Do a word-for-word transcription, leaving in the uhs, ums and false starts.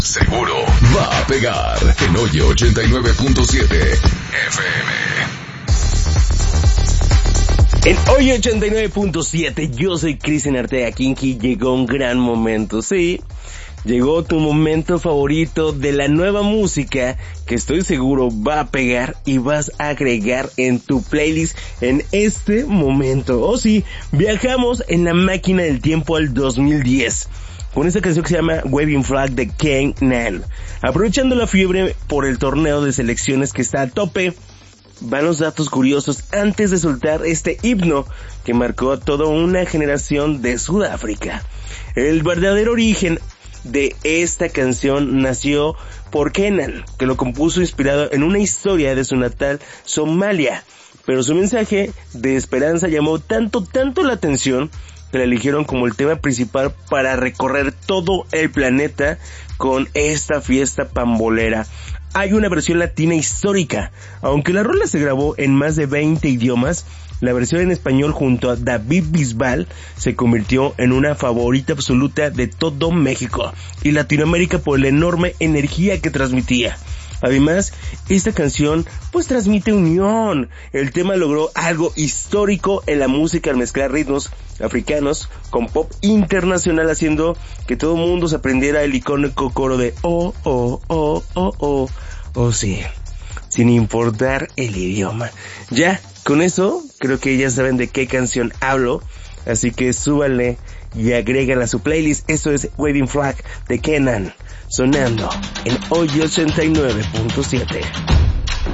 Seguro va a pegar en Oye ochenta y nueve punto siete F M. En Oye ochenta y nueve punto siete, yo soy Cristian Artea Kinky. Llegó un gran momento, sí. Llegó tu momento favorito de la nueva música que estoy seguro va a pegar y vas a agregar en tu playlist en este momento. Oh sí, viajamos en la máquina del tiempo al dos mil diez con esta canción que se llama Waving Flag de Kanan. Aprovechando la fiebre por el torneo de selecciones que está a tope, van los datos curiosos antes de soltar este himno que marcó a toda una generación de Sudáfrica. El verdadero origen de esta canción nació por Kanan, que lo compuso inspirado en una historia de su natal Somalia, pero su mensaje de esperanza llamó tanto, tanto la atención que la eligieron como el tema principal para recorrer todo el planeta con esta fiesta pambolera. Hay una versión latina histórica, aunque la rola se grabó en más de veinte idiomas. La versión en español junto a David Bisbal se convirtió en una favorita absoluta de todo México y Latinoamérica por la enorme energía que transmitía. Además, esta canción pues transmite unión. El tema logró algo histórico en la música al mezclar ritmos africanos con pop internacional, haciendo que todo el mundo se aprendiera el icónico coro de oh, oh, oh, oh, oh, oh sí, sin importar el idioma. Ya, con eso, creo que ya saben de qué canción hablo, así que súbanle y agréganla a su playlist. Esto es Waving Flag de Kanan, sonando en Oye ochenta y nueve punto siete.